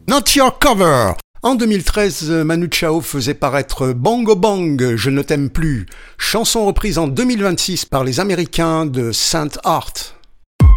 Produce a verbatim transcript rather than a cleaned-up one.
Not Your Cover. En deux mille treize, Manu Chao faisait paraître Bongo Bang, Je ne t'aime plus, chanson reprise en deux mille vingt-six par les Américains de Saint Art.